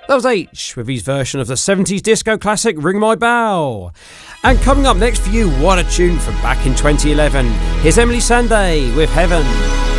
That was H with his version of the 70s disco classic Ring My Bell. And coming up next for you, what a tune from back in 2011. Here's Emeli Sandé with Heaven.